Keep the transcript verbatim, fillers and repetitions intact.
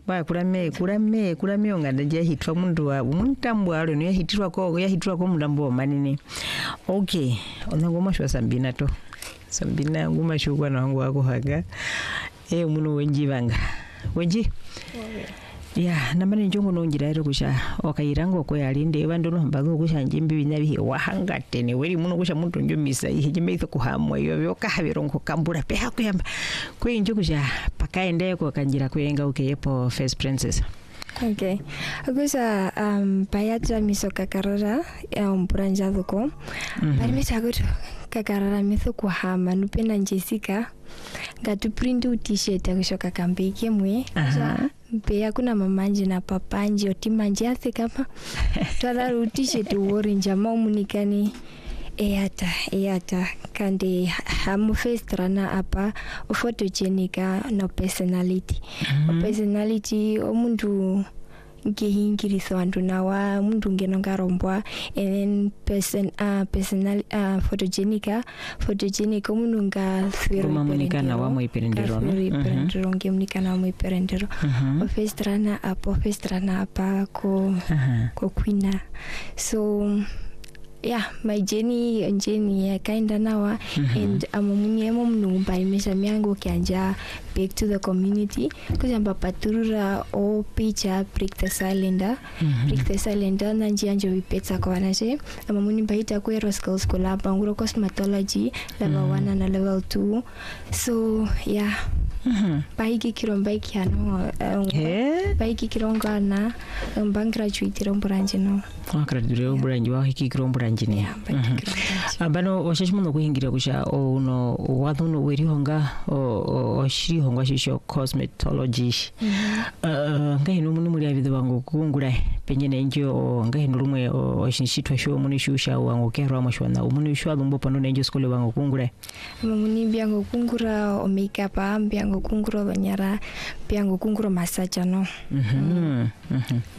wa kurame kurame kurame onganda je hitwa mundu wa muntambo alo ne hitirwa ko ya hitirwa ko mundambo manini. Okay, onangoma shwa sambina to. Sambina nguma shugwa na wangu wako haga. Eh muno wenji banga. Wenji? Ya namani njongo nongira ero kusha okairango ko yalinde bando no mbago kusha njimbi binyabi wahangate ne weri muno kusha muntu njomisa ihe meitho kuhamwa yo yoka habirongo kambura pe hakuyamba ko injo kusha pakaende ko kanjira kuyenga ukeyepo First Princess. Okay. Agusa um payatra miso kakarara ya umburanja dhuko. Bari mitagutu kakarara mitho kuhama nupenda Jessica ngatu print t-shirt akushoka kambike mwe. Aha. Pia kuna mamanji na papanji otimanji ase kama twala t-shirt orange ama munikani eata eata kande hamu festrana apa photogenica no personality. Mm-hmm. Personality omuntu ngehingiriso andu nawa mundu ngenongarombwa and then person uh, personal uh, photogenica photogenica mundu nga thwero munikana wa mu iperendero no iperendero ngemunikana wa mu iperendero ofestrana apa ofestrana apa ko ko kwina. So yeah, my journey journey ya kaenda nawa. Mm-hmm. And amumuniemo mnumba imesha miango kianja back to the community kuzamba paturura o picha break the cylinder. Mm-hmm. Break the cylinder na njia njo vipetsa kwa wanaje amamuni mbaita kwa aeroskills kolaba nguro cosmetology level one mm-hmm. na level two. So yeah. Mm-hmm. Baiki kiromba ikiano um, yeah. Baiki kironga na um, bang graduate romburanji no. Ah, graduate romburanji wa hiki romburanji ni. Abano washashmuno kuhingira kusha ono wadhuno weri honga o shiri honga shisho cosmetology. Uh, ngai no muni muri abido bango kungura penyene njyo ngai no rumwe o shinshitwa sho muni shusha wango kerwa amashwana muni shwa lumbo pano nenjo skole bango kungura. Muni byango kungura o makeup ambya ngokunguro banyara byango kunguro masaja no. Mhm. Mhm.